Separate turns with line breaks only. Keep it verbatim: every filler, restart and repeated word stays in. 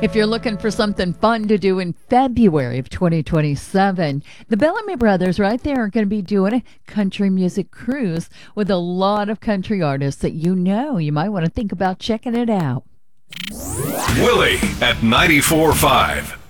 If you're looking for something fun to do in February of twenty twenty-seven, the Bellamy Brothers right there are going to be doing a country music cruise with a lot of country artists that you know. You might want to think about checking it out.
Willie at ninety-four point five.